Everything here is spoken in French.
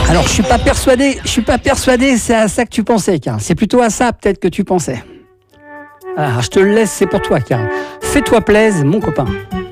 Alors, je suis pas persuadé, c'est à ça que tu pensais, Karl. C'est plutôt à ça, peut-être, que tu pensais. Alors, je te le laisse, c'est pour toi, Karl. Fais-toi plaisir, mon copain.